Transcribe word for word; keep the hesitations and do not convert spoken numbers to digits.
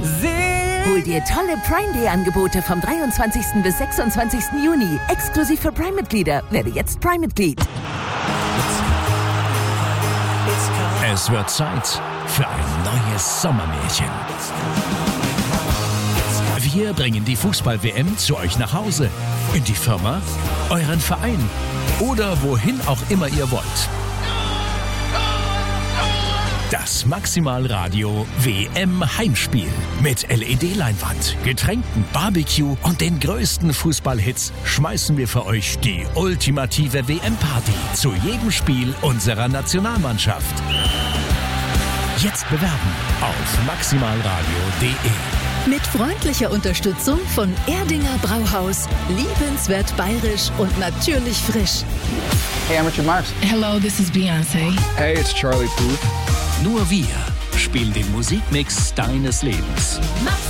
Hol dir tolle Prime Day Angebote vom dreiundzwanzigsten bis sechsundzwanzigsten Juni. Exklusiv für Prime-Mitglieder. Werde jetzt Prime-Mitglied. Es wird Zeit für ein neues Sommermärchen. Wir bringen die Fußball-W M zu euch nach Hause, in die Firma, euren Verein oder wohin auch immer ihr wollt. Das Maximalradio W M Heimspiel mit L E D-Leinwand, Getränken, Barbecue und den größten Fußballhits schmeißen wir für euch die ultimative W M-Party zu jedem Spiel unserer Nationalmannschaft. Jetzt bewerben auf maximalradio punkt de. Mit freundlicher Unterstützung von Erdinger Brauhaus. Liebenswert bayerisch und natürlich frisch. Hey, I'm Richard Marx. Hello, this is Beyoncé. Hey, it's Charlie Puth. Nur wir spielen den Musikmix deines Lebens.